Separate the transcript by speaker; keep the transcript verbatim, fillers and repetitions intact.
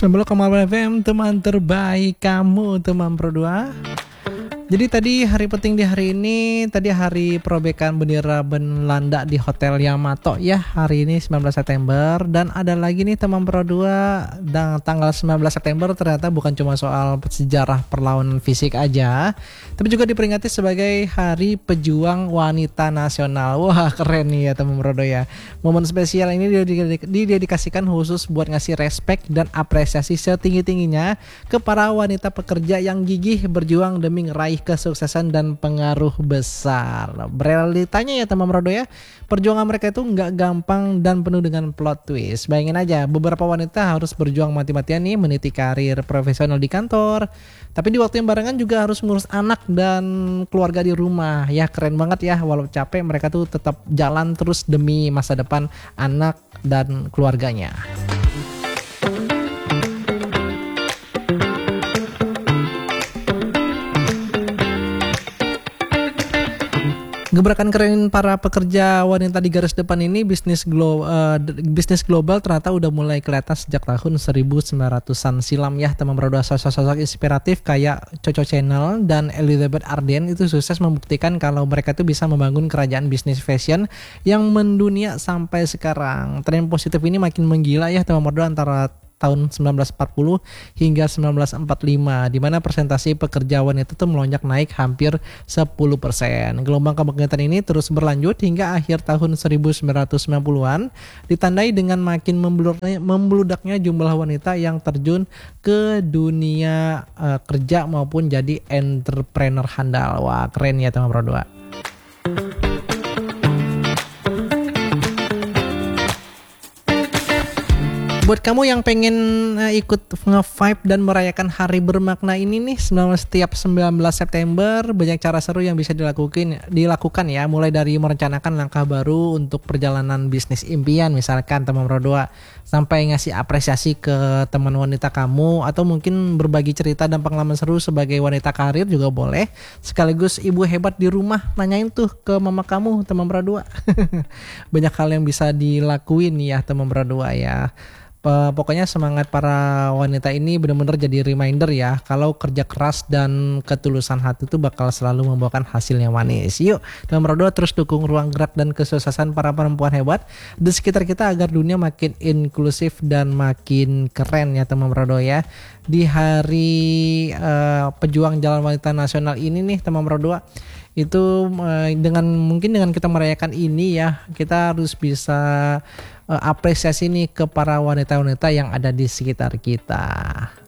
Speaker 1: sembilan belas koma delapan F M, teman terbaik kamu, teman Pro dua. Jadi tadi hari penting di hari ini, tadi hari perobekan bendera Belanda di Hotel Yamato ya, hari ini sembilan belas September. Dan ada lagi nih teman Pro dua, dan tanggal sembilan belas September ternyata bukan cuma soal sejarah perlawanan fisik aja, tapi juga diperingati sebagai Hari Pejuang Wanita Nasional. Wah, keren nih ya teman Pro dua ya. Momen spesial ini didedikasikan khusus buat ngasih respect dan apresiasi setinggi-tingginya ke para wanita pekerja yang gigih berjuang demi ngeraih kesuksesan dan pengaruh besar. Realitanya ya teman Rodo ya, perjuangan mereka itu nggak gampang dan penuh dengan plot twist. Bayangin aja, beberapa wanita harus berjuang mati-matian nih meniti karir profesional di kantor, tapi di waktu yang barengan juga harus ngurus anak dan keluarga di rumah. Ya keren banget ya, walau capek mereka tuh tetap jalan terus demi masa depan anak dan keluarganya. Gebrakan keren para pekerja wanita di garis depan ini, bisnis glo, uh, bisnis global ternyata udah mulai kelihatan sejak tahun seribu sembilan ratusan silam ya teman Pro dua. Sosok-sosok inspiratif kayak Coco Chanel dan Elizabeth Arden itu sukses membuktikan kalau mereka tuh bisa membangun kerajaan bisnis fashion yang mendunia sampai sekarang. Tren positif ini makin menggila ya teman Pro dua antara tahun sembilan belas empat puluh hingga sembilan belas empat puluh lima, di mana persentase pekerja wanita itu melonjak naik hampir sepuluh persen. Gelombang kebangkitan ini terus berlanjut hingga akhir tahun seribu sembilan ratus sembilan puluhan, ditandai dengan makin membeludaknya, membeludaknya jumlah wanita yang terjun ke dunia uh, kerja maupun jadi entrepreneur handal. Wah, keren ya teman Pro dua. Buat kamu yang pengen uh, ikut nge-vibe dan merayakan hari bermakna ini nih, setiap sembilan belas September banyak cara seru yang bisa dilakukan dilakukan ya, mulai dari merencanakan langkah baru untuk perjalanan bisnis impian misalkan teman Pro dua, sampai ngasih apresiasi ke teman wanita kamu, atau mungkin berbagi cerita dan pengalaman seru sebagai wanita karir juga boleh. Sekaligus ibu hebat di rumah nanyain tuh ke mama kamu teman Pro dua. Banyak hal yang bisa dilakuin ya teman Pro dua ya. Pokoknya semangat para wanita ini benar-benar jadi reminder ya, kalau kerja keras dan ketulusan hati itu bakal selalu membawakan hasil yang manis. Yuk, teman Pro dua terus dukung ruang gerak dan kesuksesan para perempuan hebat di sekitar kita agar dunia makin inklusif dan makin keren ya teman Pro dua ya. Di hari uh, pejuang jalan wanita nasional ini nih teman Pro dua, itu uh, dengan mungkin dengan kita merayakan ini ya, kita harus bisa uh, apresiasi nih ke para wanita-wanita yang ada di sekitar kita.